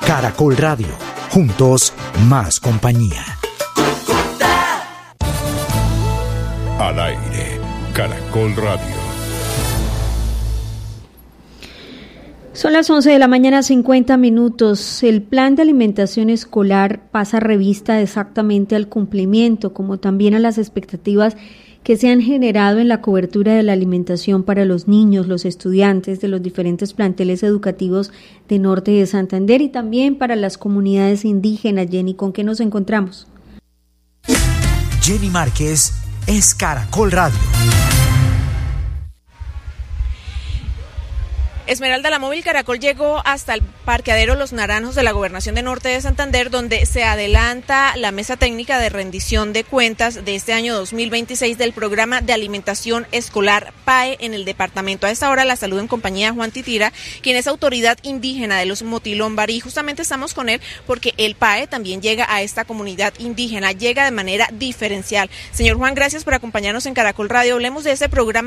Caracol Radio. Juntos, más compañía. Al aire, Caracol Radio. Son las 11 de la mañana, 50 minutos. El plan de alimentación escolar pasa revista exactamente al cumplimiento, como también a las expectativas que se han generado en la cobertura de la alimentación para los niños, los estudiantes de los diferentes planteles educativos de Norte de Santander y también para las comunidades indígenas. Jenny, ¿con qué nos encontramos? Jenny Márquez es Caracol Radio. Esmeralda, la móvil Caracol llegó hasta el parqueadero Los Naranjos de la Gobernación de Norte de Santander, donde se adelanta la mesa técnica de rendición de cuentas de este año 2026 del programa de alimentación escolar PAE en el departamento. A esta hora la saludo en compañía de Juan Titira, quien es autoridad indígena de los Motilón-Barí. Justamente estamos con él porque el PAE también llega a esta comunidad indígena, llega de manera diferencial. Señor Juan, gracias por acompañarnos en Caracol Radio. Hablemos de ese programa